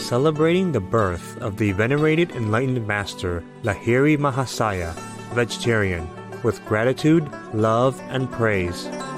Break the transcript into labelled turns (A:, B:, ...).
A: celebrating the birth of the venerated enlightened master Lahiri Mahasaya, vegetarian, with gratitude, love, and praise.